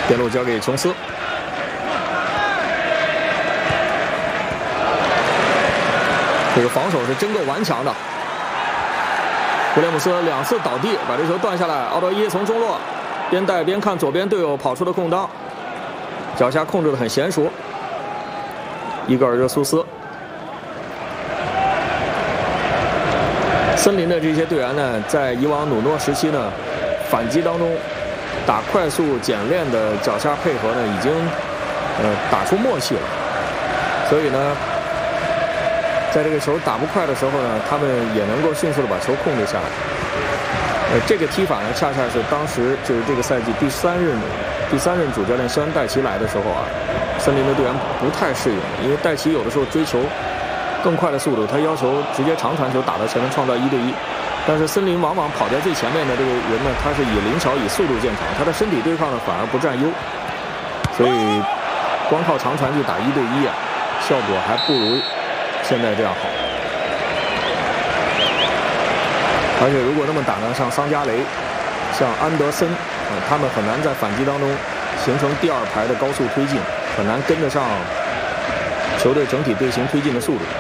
边路交给琼斯，这个防守是真够顽强的。威廉姆斯2次倒地，把这球断下来。奥多伊从中路边带边看左边队友跑出的空当，脚下控制的很娴熟。伊戈尔热苏斯，森林的这些队员呢，在以往努诺时期呢，反击当中打快速简练的脚下配合呢，已经打出默契了。所以呢，在这个球打不快的时候呢，他们也能够迅速的把球控制下来。这个踢法呢，恰恰是当时就是这个赛季第三任主教练肖恩戴奇来的时候啊，森林的队员不太适应，因为戴奇有的时候追求更快的速度，他要求直接长传球打到前面创造1对1。但是森林往往跑在最前面的这个人呢，他是以灵巧以速度见长，他的身体对抗呢反而不占优，所以光靠长传去打1对1啊，效果还不如现在这样好。而且如果那么打呢，像桑加雷、像安德森，他们很难在反击当中形成第2排的高速推进，很难跟得上球队整体队形推进的速度。